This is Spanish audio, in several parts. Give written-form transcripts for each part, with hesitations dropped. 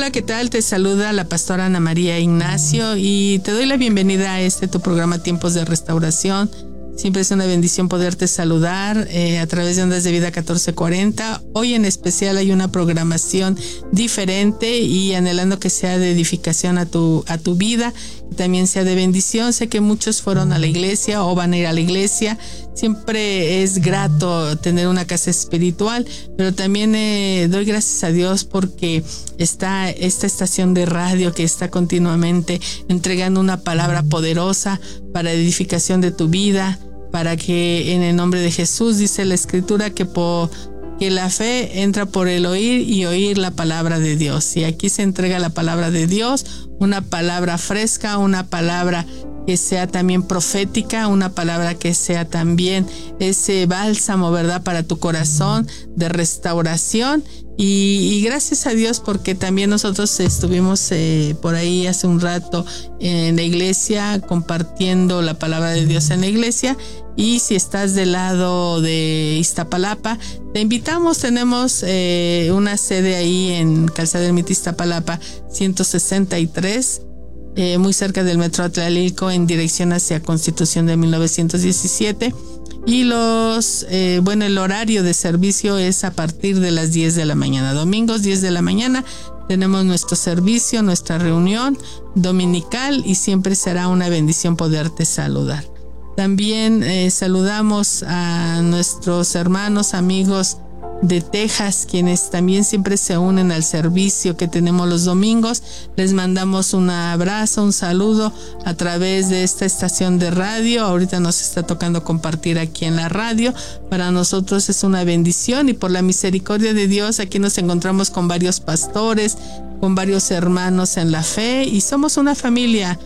Hola, ¿qué tal? Te saluda la pastora Ana María Ignacio y te doy la bienvenida a tu programa Tiempos de Restauración. Siempre es una bendición poderte saludar a través de Ondas de Vida 1440. Hoy en especial hay una programación diferente y anhelando que sea de edificación a tu vida, y también sea de bendición. Sé que muchos fueron a la iglesia o van a ir a la iglesia. Siempre es grato tener una casa espiritual, pero también doy gracias a Dios porque está esta estación de radio que está continuamente entregando una palabra poderosa para edificación de tu vida, para que en el nombre de Jesús, dice la Escritura, que la fe entra por el oír y oír la palabra de Dios. Y aquí se entrega la palabra de Dios, una palabra fresca, una palabra que sea también profética, una palabra que sea también ese bálsamo, ¿verdad?, para tu corazón, de restauración. Y gracias a Dios porque también nosotros estuvimos por ahí hace un rato en la iglesia compartiendo la palabra de Dios en la iglesia. Y si estás del lado de Iztapalapa, te invitamos. Tenemos una sede ahí en Calzada Ermita Iztapalapa 163, muy cerca del Metro Atlalilco, en dirección hacia Constitución de 1917. Y el horario de servicio es a partir de las 10 de la mañana. Domingos 10 de la mañana tenemos nuestro servicio, nuestra reunión dominical, y siempre será una bendición poderte saludar. También saludamos a nuestros hermanos, amigos de Texas, quienes también siempre se unen al servicio que tenemos los domingos. Les mandamos un abrazo, un saludo a través de esta estación de radio. Ahorita nos está tocando compartir aquí en la radio. Para nosotros es una bendición, y por la misericordia de Dios aquí nos encontramos con varios pastores, con varios hermanos en la fe, y somos una familia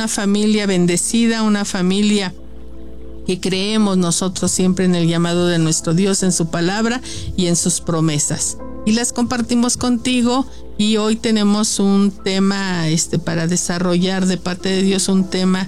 bendecida, una familia que creemos nosotros siempre en el llamado de nuestro Dios, en su palabra y en sus promesas. Y las compartimos contigo, y hoy tenemos un tema para desarrollar de parte de Dios, un tema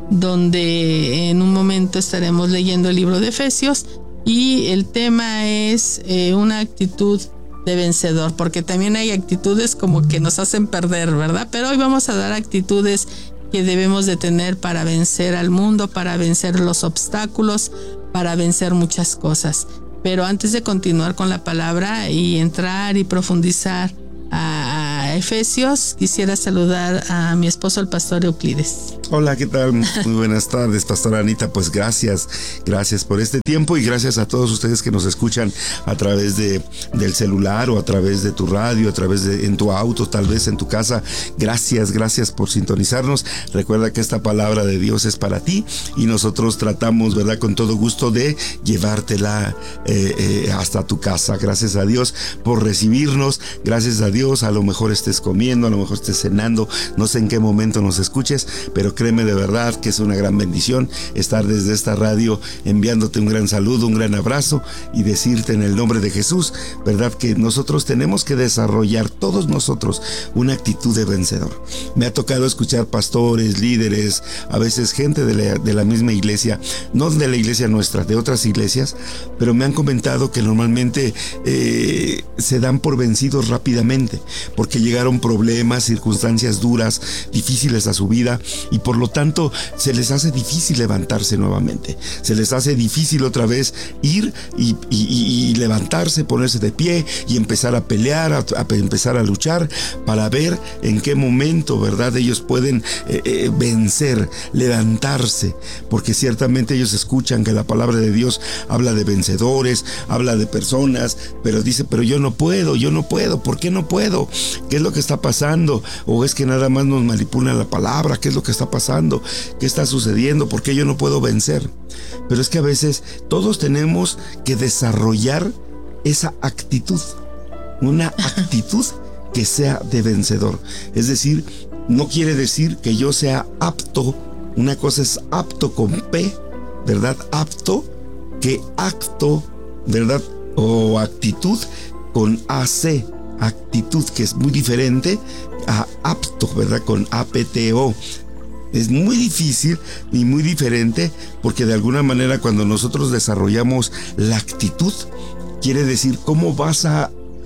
donde en un momento estaremos leyendo el libro de Efesios, y el tema es una actitud de vencedor, porque también hay actitudes como que nos hacen perder, ¿verdad? Pero hoy vamos a dar actitudes que debemos de tener para vencer al mundo, para vencer los obstáculos, para vencer muchas cosas. Pero antes de continuar con la palabra y entrar y profundizar a Efesios, quisiera saludar a mi esposo, el pastor Euclides. Hola, ¿qué tal? Muy buenas tardes, pastora Anita. Pues gracias por este tiempo, y gracias a todos ustedes que nos escuchan a través del celular, o a través de tu radio, en tu auto, tal vez en tu casa. Gracias por sintonizarnos. Recuerda que esta palabra de Dios es para ti, y nosotros tratamos, ¿verdad?, con todo gusto de llevártela hasta tu casa. Gracias a Dios por recibirnos. Gracias a Dios. A lo mejor estés comiendo, a lo mejor estés cenando, no sé en qué momento nos escuches, pero créeme de verdad que es una gran bendición estar desde esta radio enviándote un gran saludo, un gran abrazo, y decirte en el nombre de Jesús, verdad, que nosotros tenemos que desarrollar, todos nosotros, una actitud de vencedor. Me ha tocado escuchar pastores, líderes, a veces gente de la misma iglesia, no de la iglesia nuestra, de otras iglesias, pero me han comentado que normalmente se dan por vencidos rápidamente, porque llegaron problemas, circunstancias duras, difíciles a su vida, y por lo tanto se les hace difícil levantarse nuevamente. Se les hace difícil otra vez ir y levantarse, ponerse de pie y empezar a pelear, a empezar a luchar para ver en qué momento, ¿verdad?, ellos pueden vencer, levantarse, porque ciertamente ellos escuchan que la palabra de Dios habla de vencedores, habla de personas, pero dice, pero yo no puedo, ¿por qué no puedo? ¿Qué es lo que está pasando? ¿O es que nada más nos manipulan la palabra? ¿Qué es lo que está pasando? ¿Qué está sucediendo? ¿Por qué yo no puedo vencer? Pero es que a veces todos tenemos que desarrollar esa actitud, una actitud que sea de vencedor. Es decir, no quiere decir que yo sea apto. Una cosa es apto con P, ¿verdad? Apto, que acto, ¿verdad? O actitud con AC. Actitud, que es muy diferente a apto, ¿verdad?, con APTO. Es muy difícil y muy diferente, porque de alguna manera cuando nosotros desarrollamos la actitud, quiere decir cómo vas a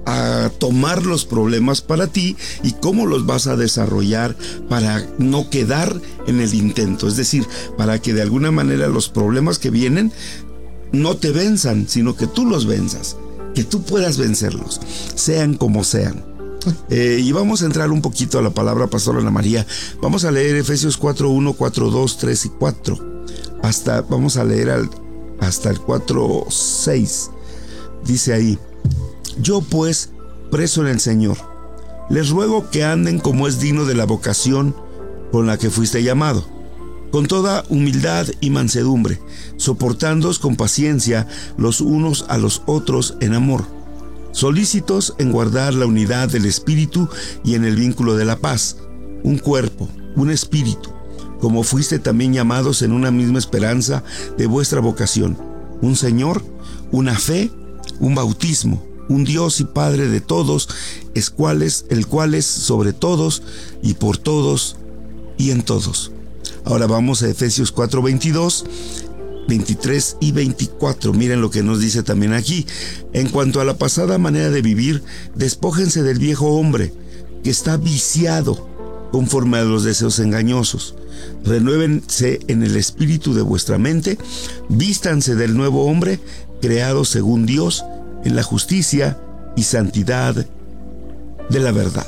a tomar los problemas para ti y cómo los vas a desarrollar para no quedar en el intento. Es decir, para que de alguna manera los problemas que vienen no te venzan, sino que tú los venzas, que tú puedas vencerlos, sean como sean. Y vamos a entrar un poquito a la palabra, Pastora Ana María. Vamos a leer Efesios 4:1, 4:2, 3 y 4. Vamos a leer hasta el 4:6. Dice ahí: yo pues, preso en el Señor, les ruego que anden como es digno de la vocación con la que fuiste llamado, con toda humildad y mansedumbre, soportándoos con paciencia los unos a los otros en amor, solícitos en guardar la unidad del Espíritu y en el vínculo de la paz, un cuerpo, un espíritu, como fuiste también llamados en una misma esperanza de vuestra vocación, un Señor, una fe, un bautismo, un Dios y Padre de todos, el cual es sobre todos y por todos y en todos. Ahora vamos a Efesios 4:22, 23 y 24. Miren lo que nos dice también aquí. En cuanto a la pasada manera de vivir, despójense del viejo hombre, que está viciado conforme a los deseos engañosos. Renuévense en el espíritu de vuestra mente, vístanse del nuevo hombre, creado según Dios, en la justicia y santidad de la verdad.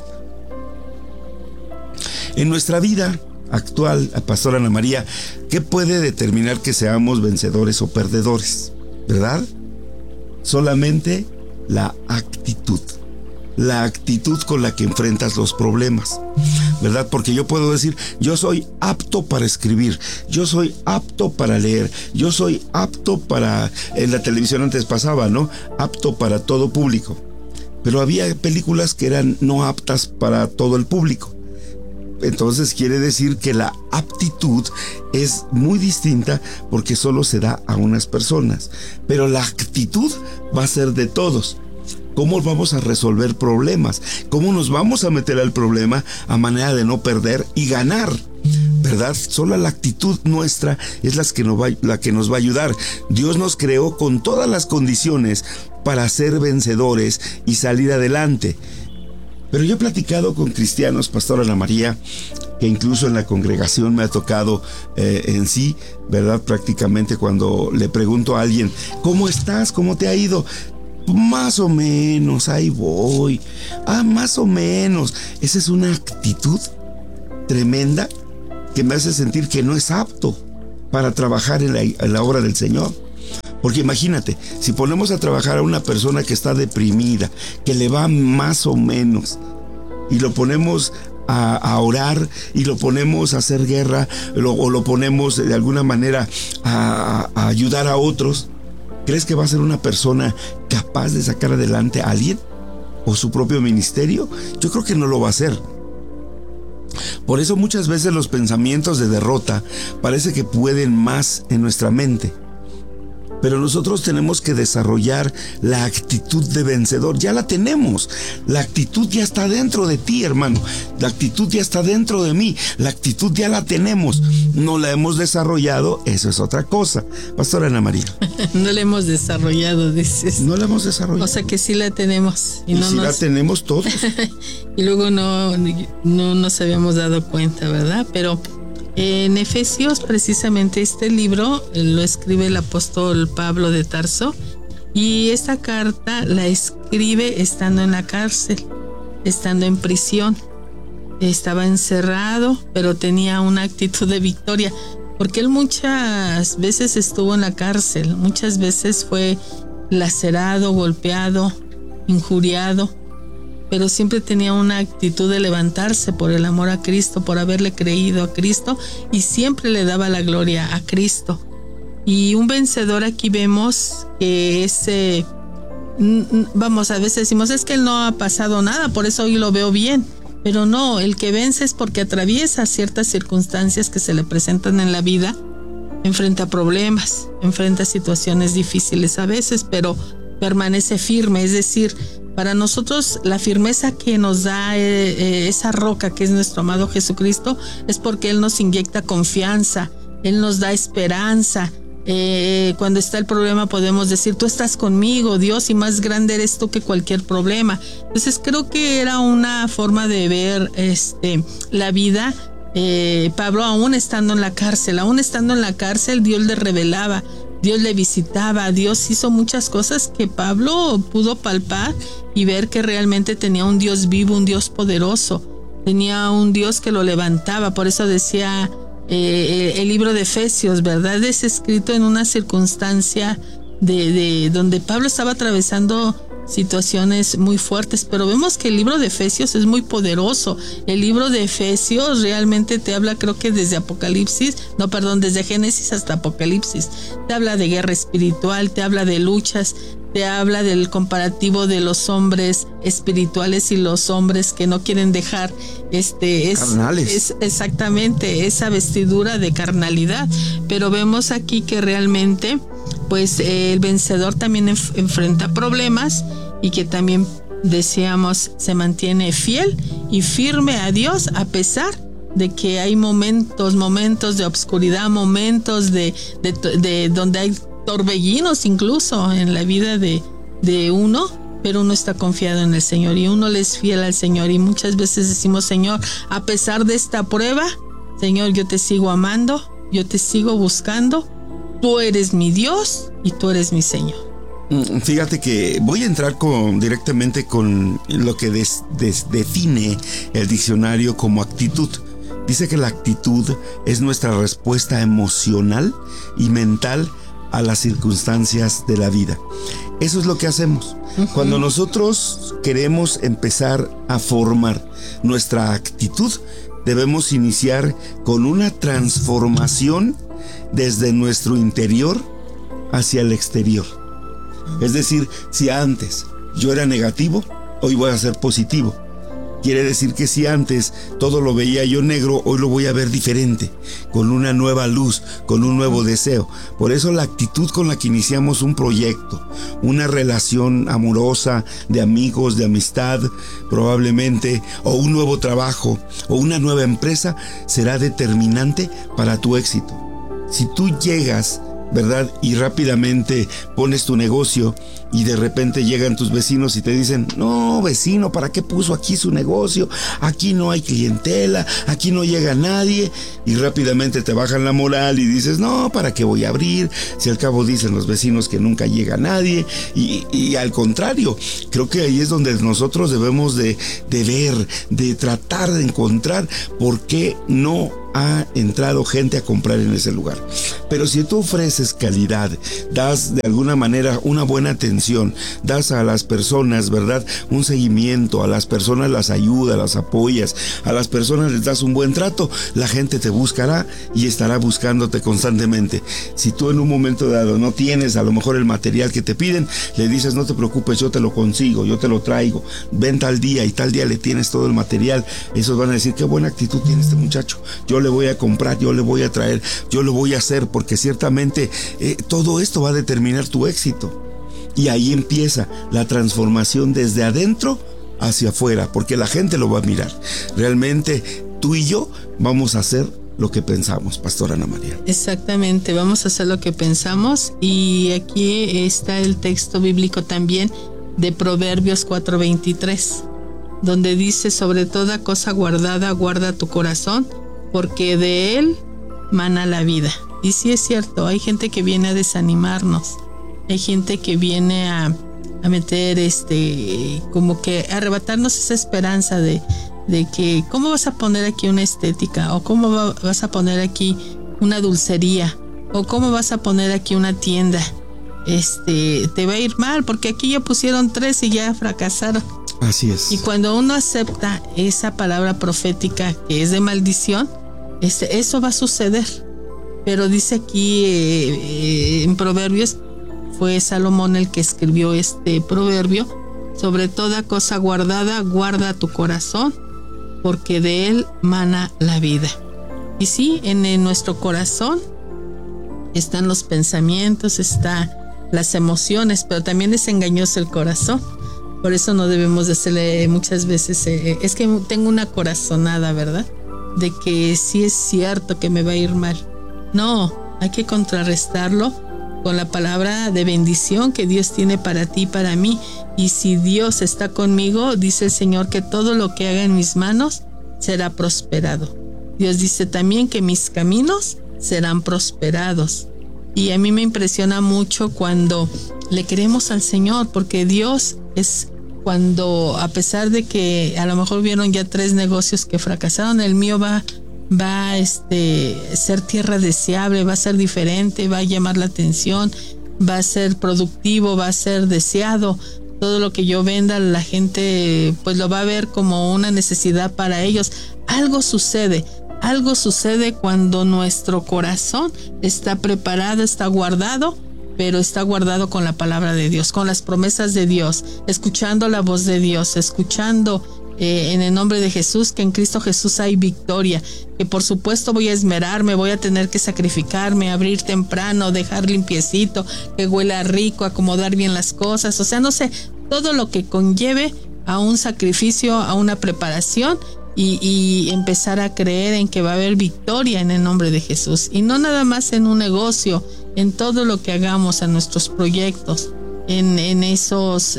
En nuestra vida actual, Pastora Ana María, ¿qué puede determinar que seamos vencedores o perdedores? ¿Verdad? Solamente la actitud con la que enfrentas los problemas, ¿verdad? Porque yo puedo decir, yo soy apto para escribir, yo soy apto para leer, yo soy apto para, en la televisión antes pasaba, ¿no? Apto para todo público. Pero había películas que eran no aptas para todo el público. Entonces quiere decir que la aptitud es muy distinta porque solo se da a unas personas. Pero la actitud va a ser de todos. ¿Cómo vamos a resolver problemas? ¿Cómo nos vamos a meter al problema a manera de no perder y ganar? ¿Verdad? Solo la actitud nuestra es la que nos va a ayudar. Dios nos creó con todas las condiciones para ser vencedores y salir adelante. Pero yo he platicado con cristianos, Pastora Ana María, que incluso en la congregación me ha tocado en sí, ¿verdad? Prácticamente cuando le pregunto a alguien, ¿cómo estás? ¿Cómo te ha ido? Más o menos, ahí voy. Más o menos. Esa es una actitud tremenda que me hace sentir que no es apto para trabajar en la obra del Señor. Porque imagínate, si ponemos a trabajar a una persona que está deprimida, que le va más o menos, y lo ponemos a orar y lo ponemos a hacer guerra, o lo ponemos de alguna manera a ayudar a otros, ¿crees que va a ser una persona capaz de sacar adelante a alguien o su propio ministerio? Yo creo que no lo va a hacer. Por eso muchas veces los pensamientos de derrota parece que pueden más en nuestra mente. Pero nosotros tenemos que desarrollar la actitud de vencedor. Ya la tenemos. La actitud ya está dentro de ti, hermano. La actitud ya está dentro de mí. La actitud ya la tenemos. No la hemos desarrollado, eso es otra cosa. Pastora Ana María. No la hemos desarrollado, dices. No la hemos desarrollado. O sea que sí la tenemos. Y no sí la tenemos todos. Y luego no nos habíamos dado cuenta, ¿verdad? Pero en Efesios, precisamente este libro lo escribe el apóstol Pablo de Tarso, y esta carta la escribe estando en la cárcel, estando en prisión. Estaba encerrado, pero tenía una actitud de victoria, porque él muchas veces estuvo en la cárcel, muchas veces fue lacerado, golpeado, injuriado, pero siempre tenía una actitud de levantarse por el amor a Cristo, por haberle creído a Cristo, y siempre le daba la gloria a Cristo. Y un vencedor, aquí vemos que ese, a veces decimos, es que él no ha pasado nada, por eso hoy lo veo bien. Pero no, el que vence es porque atraviesa ciertas circunstancias que se le presentan en la vida, enfrenta problemas, enfrenta situaciones difíciles a veces, pero permanece firme. Es decir, para nosotros la firmeza que nos da esa roca que es nuestro amado Jesucristo es porque Él nos inyecta confianza, Él nos da esperanza, Cuando está el problema podemos decir, tú estás conmigo, Dios, y más grande eres tú que cualquier problema. Entonces creo que era una forma de ver la vida. Pablo, aún estando en la cárcel, Dios le revelaba, Dios le visitaba, Dios hizo muchas cosas que Pablo pudo palpar y ver que realmente tenía un Dios vivo, un Dios poderoso, tenía un Dios que lo levantaba. Por eso decía el libro de Efesios, ¿verdad? Es escrito en una circunstancia de donde Pablo estaba atravesando situaciones muy fuertes, pero vemos que el libro de Efesios es muy poderoso. El libro de Efesios realmente te habla, creo que desde Génesis hasta Apocalipsis. Te habla de guerra espiritual, te habla de luchas, te habla del comparativo de los hombres espirituales y los hombres que no quieren dejar carnales. Exactamente esa vestidura de carnalidad. Pero vemos aquí que realmente pues el vencedor también enfrenta problemas y que también, decíamos, se mantiene fiel y firme a Dios a pesar de que hay momentos de obscuridad, momentos de donde hay torbellinos incluso en la vida de uno, pero uno está confiado en el Señor y uno le es fiel al Señor. Y muchas veces decimos, Señor, a pesar de esta prueba, Señor, yo te sigo amando, yo te sigo buscando. Tú eres mi Dios y tú eres mi Señor. Fíjate que voy a entrar directamente con lo que define el diccionario como actitud. Dice que la actitud es nuestra respuesta emocional y mental a las circunstancias de la vida. Eso es lo que hacemos. Cuando nosotros queremos empezar a formar nuestra actitud, debemos iniciar con una transformación desde nuestro interior hacia el exterior. Es decir, si antes yo era negativo, hoy voy a ser positivo. Quiere decir que si antes todo lo veía yo negro, hoy lo voy a ver diferente, con una nueva luz, con un nuevo deseo. Por eso la actitud con la que iniciamos un proyecto, una relación amorosa, de amigos, de amistad, probablemente, o un nuevo trabajo, o una nueva empresa, será determinante para tu éxito. Si tú llegas, ¿verdad?, y rápidamente pones tu negocio y de repente llegan tus vecinos y te dicen, no, vecino, ¿para qué puso aquí su negocio? Aquí no hay clientela, aquí no llega nadie, y rápidamente te bajan la moral y dices, no, ¿para qué voy a abrir? Si al cabo dicen los vecinos que nunca llega nadie, y al contrario, creo que ahí es donde nosotros debemos de ver, de tratar de encontrar por qué no ha entrado gente a comprar en ese lugar. Pero si tú ofreces calidad, das de alguna manera una buena atención, das a las personas, ¿verdad?, un seguimiento, a las personas las ayudas, las apoyas, a las personas les das un buen trato, la gente te buscará y estará buscándote constantemente. Si tú en un momento dado no tienes a lo mejor el material que te piden, le dices, no te preocupes, yo te lo consigo, yo te lo traigo, ven tal día y tal día le tienes todo el material. Esos van a decir, qué buena actitud tiene este muchacho, yo le voy a comprar, yo le voy a traer, yo lo voy a hacer, porque ciertamente todo esto va a determinar tu éxito. Y ahí empieza la transformación desde adentro hacia afuera, porque la gente lo va a mirar. Realmente tú y yo vamos a hacer lo que pensamos, Pastora Ana María. Exactamente, vamos a hacer lo que pensamos. Y aquí está el texto bíblico también de Proverbios 4:23, donde dice, sobre toda cosa guardada, guarda tu corazón, porque de él mana la vida. Y sí es cierto, hay gente que viene a desanimarnos, hay gente que viene a meter como que arrebatarnos esa esperanza de que cómo vas a poner aquí una estética, o cómo vas a poner aquí una dulcería, o cómo vas a poner aquí una tienda. Te va a ir mal porque aquí ya pusieron 3 y ya fracasaron. Así es. Y cuando uno acepta esa palabra profética que es de maldición, eso va a suceder. Pero dice aquí en Proverbios, fue Salomón el que escribió este proverbio, sobre toda cosa guardada, guarda tu corazón, porque de él mana la vida. Y sí, en nuestro corazón están los pensamientos, están las emociones, pero también es engañoso el corazón. Por eso no debemos de hacerle muchas veces, es que tengo una corazonada, ¿verdad?, de que sí es cierto que me va a ir mal. No, hay que contrarrestarlo con la palabra de bendición que Dios tiene para ti y para mí. Y si Dios está conmigo, dice el Señor que todo lo que haga en mis manos será prosperado. Dios dice también que mis caminos serán prosperados. Y a mí me impresiona mucho cuando le creemos al Señor, porque Dios es cuando, a pesar de que a lo mejor vieron ya 3 negocios que fracasaron, el mío va a ser tierra deseable, va a ser diferente, va a llamar la atención, va a ser productivo, va a ser deseado. Todo lo que yo venda, la gente pues lo va a ver como una necesidad para ellos. Algo sucede cuando nuestro corazón está preparado, está guardado, pero está guardado con la palabra de Dios, con las promesas de Dios, escuchando la voz de Dios, escuchando en el nombre de Jesús, que en Cristo Jesús hay victoria, que por supuesto voy a esmerarme, voy a tener que sacrificarme, abrir temprano, dejar limpiecito, que huela rico, acomodar bien las cosas, o sea, no sé, todo lo que conlleve a un sacrificio, a una preparación y empezar a creer en que va a haber victoria en el nombre de Jesús, y no nada más en un negocio, en todo lo que hagamos, en nuestros proyectos, en esos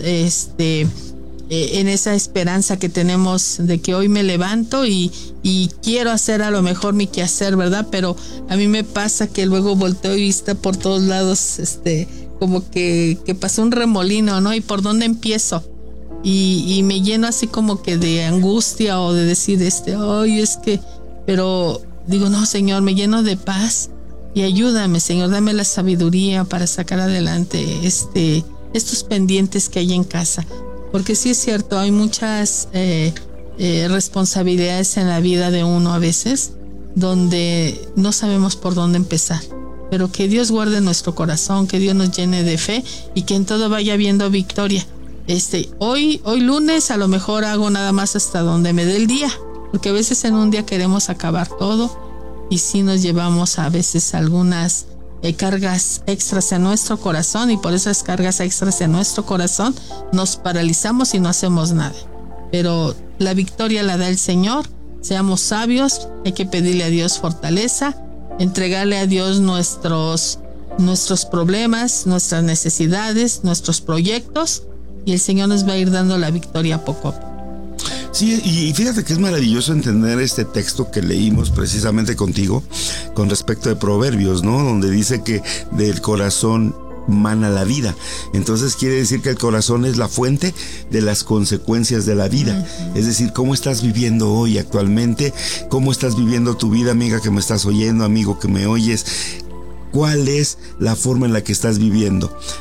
en esa esperanza que tenemos de que hoy me levanto y quiero hacer a lo mejor mi quehacer, ¿verdad? Pero a mí me pasa que luego volteo y vista por todos lados, como que pasó un remolino, ¿no? ¿Y por dónde empiezo? Y me lleno así como que de angustia o de decir, ay, es que, pero digo, no, Señor, me lleno de paz y ayúdame, Señor, dame la sabiduría para sacar adelante estos pendientes que hay en casa. Porque sí es cierto, hay muchas responsabilidades en la vida de uno a veces, donde no sabemos por dónde empezar. Pero que Dios guarde nuestro corazón, que Dios nos llene de fe y que en todo vaya habiendo victoria. Hoy lunes a lo mejor hago nada más hasta donde me dé el día, porque a veces en un día queremos acabar todo y sí nos llevamos a veces algunas cargas extras en nuestro corazón, y por esas cargas extras en nuestro corazón nos paralizamos y no hacemos nada. Pero la victoria la da el Señor. Seamos sabios, hay que pedirle a Dios fortaleza, entregarle a Dios nuestros problemas, nuestras necesidades, nuestros proyectos, y el Señor nos va a ir dando la victoria poco a poco. Sí, y fíjate que es maravilloso entender este texto que leímos precisamente contigo con respecto de Proverbios, ¿no? Donde dice que del corazón mana la vida. Entonces quiere decir que el corazón es la fuente de las consecuencias de la vida. Es decir, ¿cómo estás viviendo hoy actualmente? ¿Cómo estás viviendo tu vida, amiga que me estás oyendo, amigo que me oyes? ¿Cuál es la forma en la que estás viviendo?